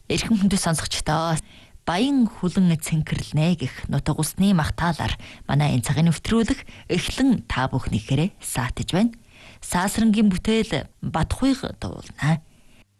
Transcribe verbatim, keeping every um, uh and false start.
Эрхэм хүндэт сонсогчдоо баян хүлэн цэнхэрлэнэ гэх нутаг усны магтаалаар манай энэ цагийн нэвтрүүлэг эхлэн та бүхнийхээрээ саатаж байна. Саасрангийн бүтээл Батхуйг дуулна.